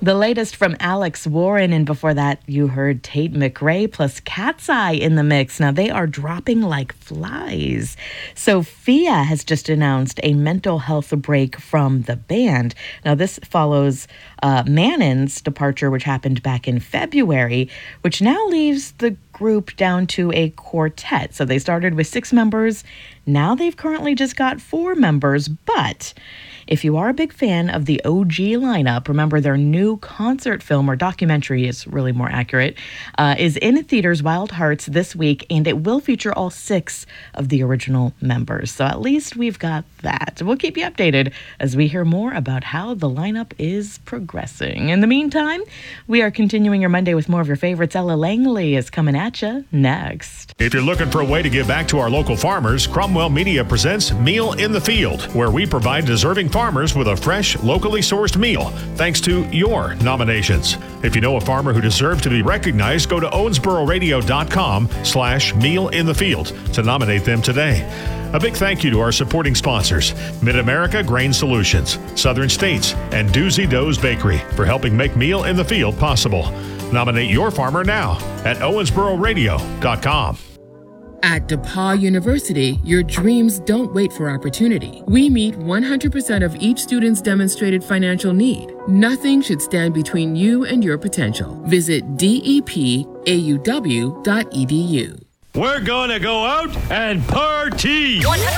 The latest from Alex Warren, and before that, you heard Tate McRae plus Cat's Eye in the mix. Now, they are dropping like flies. Sophia has just announced a mental health break from the band. Now, this follows Mannon's departure, which happened back in February, which now leaves the group down to a quartet. So they started with 6 members. Now they've currently just got 4 members, but if you are a big fan of the OG lineup, remember their new concert film, or documentary is really more accurate, is in theaters Wild Hearts this week, and it will feature all 6 of the original members. So at least we've got that. We'll keep you updated as we hear more about how the lineup is progressing. In the meantime, we are continuing your Monday with more of your favorites. Ella Langley is coming at you next. If you're looking for a way to give back to our local farmers, Cromwell Media presents Meal in the Field, where we provide deserving farmers with a fresh, locally sourced meal, thanks to your nominations. If you know a farmer who deserves to be recognized, go to owensbororadio.com/mealinthefield to nominate them today. A big thank you to our supporting sponsors, Mid-America Grain Solutions, Southern States, and Doozy Doe's Bakery for helping make Meal in the Field possible. Nominate your farmer now at owensbororadio.com. At DePauw University, your dreams don't wait for opportunity. We meet 100% of each student's demonstrated financial need. Nothing should stand between you and your potential. Visit depauw.edu. We're gonna go out and party!